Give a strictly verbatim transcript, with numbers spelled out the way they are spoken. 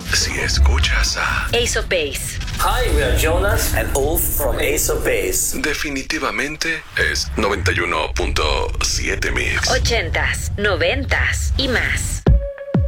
si escuchas a Ace of Base. Hi, we are Jonas and Ulf from Ace of Base. definitivamente es noventa y uno punto siete Mix. Ochentas, noventas y más.